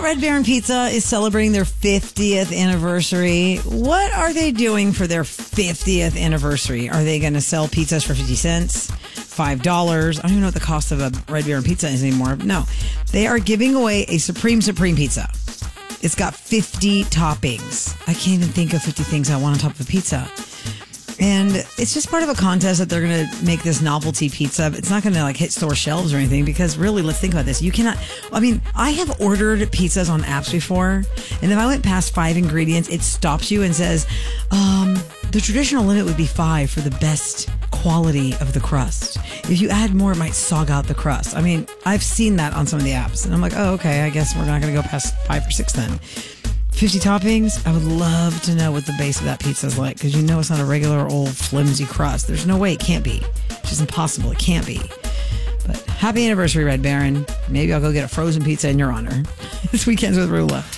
Red Baron Pizza is celebrating their 50th anniversary. What are they doing for their 50th anniversary? Are they going to sell pizzas for 50 cents? $5? I don't even know what the cost of a Red Baron Pizza is anymore. No, they are giving away a Supreme Pizza. It's got 50 toppings. I can't even think of 50 things I want on top of a pizza. And it's just part of a contest that they're going to make this novelty pizza. It's not going to hit store shelves or anything, because really, let's think about this. You cannot, I have ordered pizzas on apps before, and if I went past 5 ingredients, it stops you and says, the traditional limit would be 5 for the best quality of the crust. If you add more, it might sog out the crust. I've seen that on some of the apps, and I'm like, oh, okay, I guess we're not going to go past 5 or 6 then. 50 toppings. I would love to know what the base of that pizza is like, because it's not a regular old flimsy crust. There's no way it can't be. It's just impossible. It can't be. But happy anniversary, Red Baron. Maybe I'll go get a frozen pizza in your honor. This Weekends with Rula.